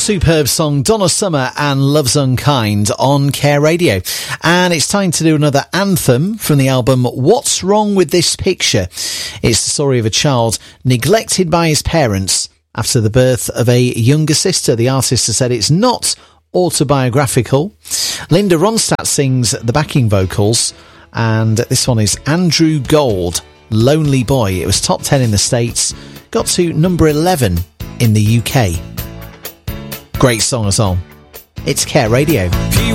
superb song, Donna Summer and Love's Unkind on Care Radio. And it's time to do another anthem from the album What's Wrong With This Picture? It's the story of a child neglected by his parents after the birth of a younger sister. The artist has said it's not autobiographical. Linda Ronstadt sings the backing vocals, and this one is Andrew Gold, Lonely Boy. It was top 10 in the States, got to number 11 in the UK. Great song as well. It's Care Radio.